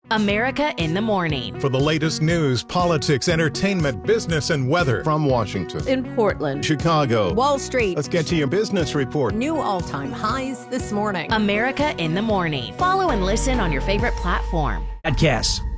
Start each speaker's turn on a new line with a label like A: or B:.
A: America in the Morning.
B: For the latest news, politics, entertainment, business, and weather.
C: From Washington,
D: in Portland,
C: Chicago,
D: Wall Street.
C: Let's get to your business report.
D: New all-time highs this morning.
A: America in the Morning. Follow and listen on your favorite platform.
E: Podcasts.